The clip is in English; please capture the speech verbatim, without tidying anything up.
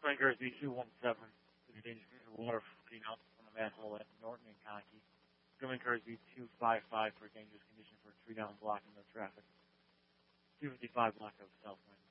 Frank Ersby, two one seven. There's dangerous water flooding out from the manhole at Norton and Conkey. Frank Ersby, two five five for dangerous condition for a tree down blocking no traffic. two fifty-five block of Southwind.